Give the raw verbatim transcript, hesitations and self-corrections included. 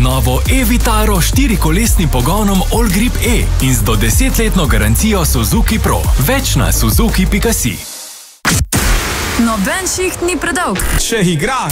Novo e-Vitaro s štirikolesnim pogonom Allgrip E in z do desetletno garancijo Suzuki Pro. Več na suzuki pika si. Noben šiht ni predolg. Če igraš,